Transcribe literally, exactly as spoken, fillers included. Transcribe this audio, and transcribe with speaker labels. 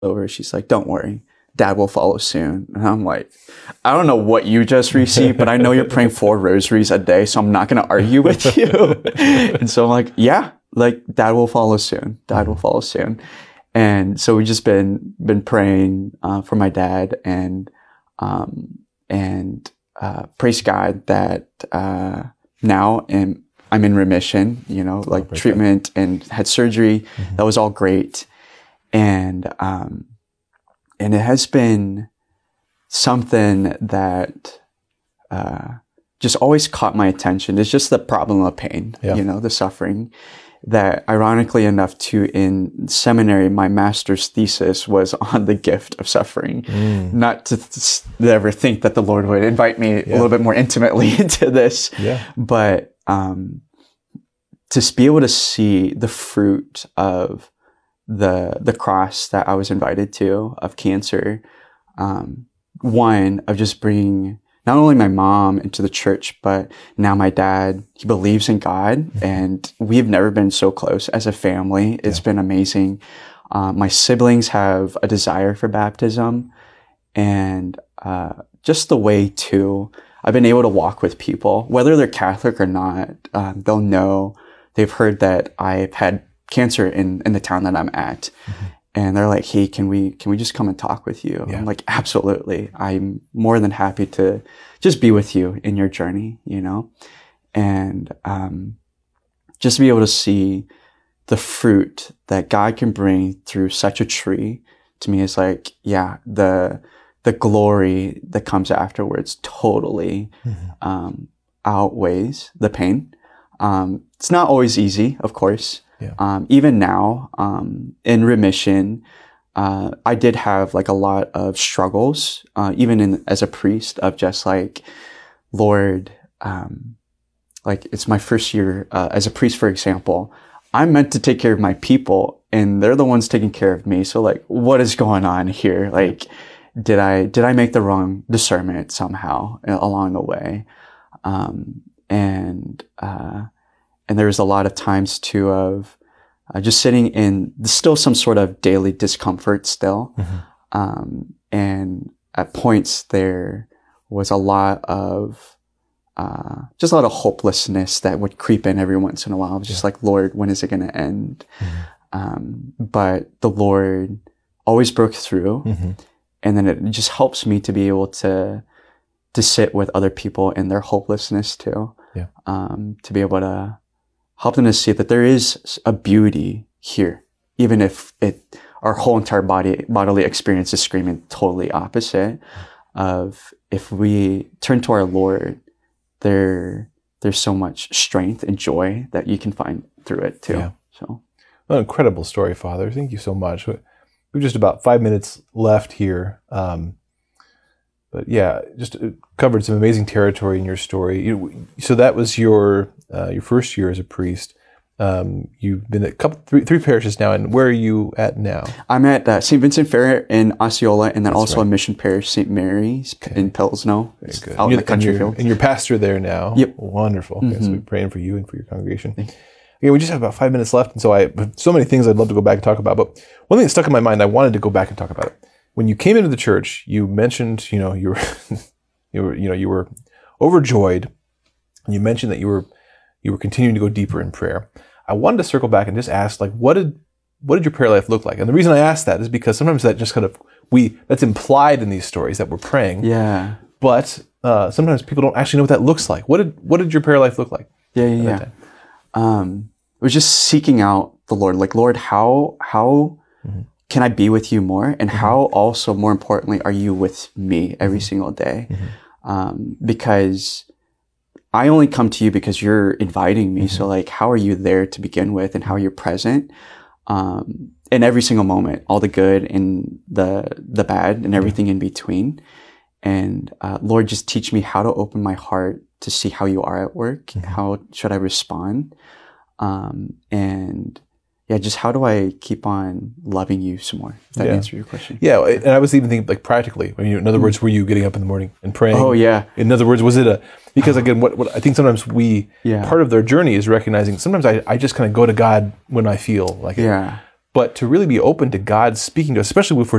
Speaker 1: over. She's like, don't worry, Dad will follow soon. And I'm like, I don't know what you just received, but I know you're praying four rosaries a day, so I'm not going to argue with you. And so I'm like, yeah, like Dad will follow soon. Dad will follow soon. And so we've just been, been praying, uh, for my dad, and, um, and, uh, praise God that, uh, now am, I'm in remission, you know, like oh, treatment God. And had surgery. Mm-hmm. That was all great. And, um, and it has been something that, uh, just always caught my attention. It's just the problem of pain, yeah. you know, the suffering. That ironically enough too, in seminary, my master's thesis was on the gift of suffering. Mm. Not to th- ever think that the Lord would invite me yeah. a little bit more intimately into this, yeah. but um, to be able to see the fruit of the the cross that I was invited to of cancer, um, one of just bringing not only my mom into the church, but now my dad, he believes in God, mm-hmm. and we've never been so close as a family. It's yeah. been amazing. Um, my siblings have a desire for baptism, and uh, just the way to, I've been able to walk with people, whether they're Catholic or not. Um, they'll know, they've heard that I've had cancer in, in the town that I'm at. Mm-hmm. And they're like, hey, can we, can we just come and talk with you? Yeah. I'm like, absolutely. I'm more than happy to just be with you in your journey, you know? And, um, just to be able to see the fruit that God can bring through such a tree to me is like, yeah, the, the glory that comes afterwards totally, mm-hmm. um, outweighs the pain. Um, it's not always easy, of course. Yeah. Um, even now, um, in remission, uh, I did have like a lot of struggles, uh, even in, as a priest, of just like, Lord, um, like it's my first year, uh, as a priest, for example, I'm meant to take care of my people and they're the ones taking care of me. So like, what is going on here? Like, did I, did I make the wrong discernment somehow along the way? Um, and, uh, And there was a lot of times too of uh, just sitting in still some sort of daily discomfort still. Mm-hmm. Um, and at points there was a lot of, uh, just a lot of hopelessness that would creep in every once in a while. I was just yeah. like, Lord, when is it going to end? Mm-hmm. Um, but the Lord always broke through. Mm-hmm. And then it just helps me to be able to, to sit with other people in their hopelessness too. Yeah. Um, to be able to help them to see that there is a beauty here, even if it, our whole entire body, bodily experience is screaming totally opposite of, if we turn to our Lord, there, there's so much strength and joy that you can find through it too. Yeah. So,
Speaker 2: an incredible story, Father. Thank you so much. We've just about five minutes left here. Um, But yeah, just covered some amazing territory in your story. You, so that was your uh, your first year as a priest. Um, you've been at a couple, three, three parishes now, and where are you at now?
Speaker 1: I'm at uh, Saint Vincent Ferrer in Osceola, and then That's also right. a mission parish, Saint Mary's okay. in Pilsno,
Speaker 2: Very good.
Speaker 1: out
Speaker 2: and
Speaker 1: in the country
Speaker 2: and
Speaker 1: field.
Speaker 2: And you're pastor there now.
Speaker 1: Yep.
Speaker 2: Wonderful.
Speaker 1: Mm-hmm.
Speaker 2: Okay, so we're praying for you and for your congregation. Yeah, we just have about five minutes left, and so I so many things I'd love to go back and talk about. But one thing that stuck in my mind, I wanted to go back and talk about it. When you came into the church, you mentioned, you know, you were, you were, you know, you were overjoyed. And you mentioned that you were, you were continuing to go deeper in prayer. I wanted to circle back and just ask, like, what did, what did your prayer life look like? And the reason I asked that is because sometimes that just kind of we that's implied in these stories that we're praying.
Speaker 1: Yeah.
Speaker 2: But uh, sometimes people don't actually know what that looks like. What did what did your prayer life look like?
Speaker 1: Yeah, yeah, yeah. Um, it was just seeking out the Lord. Like, Lord, how how mm-hmm. can I be with you more? And mm-hmm. how also, more importantly, are you with me every mm-hmm. single day? Mm-hmm. Um, because I only come to you because you're inviting me. Mm-hmm. So like, how are you there to begin with, and how are you present? Um, in every single moment, all the good and the, the bad and everything yeah. in between. And, uh, Lord, just teach me how to open my heart to see how you are at work. Mm-hmm. How should I respond? Um, and yeah, just how do I keep on loving you some more? Does that
Speaker 2: yeah.
Speaker 1: answer your question?
Speaker 2: Yeah. And I was even thinking, like, practically, I mean, in other mm-hmm. words, were you getting up in the morning and praying?
Speaker 1: Oh yeah.
Speaker 2: In other words, was it a, because again, what, what I think sometimes we,
Speaker 1: yeah.
Speaker 2: part of their journey is recognizing sometimes I, I just kind of go to God when I feel like it.
Speaker 1: Yeah.
Speaker 2: But to really be open to God speaking to us, especially if we're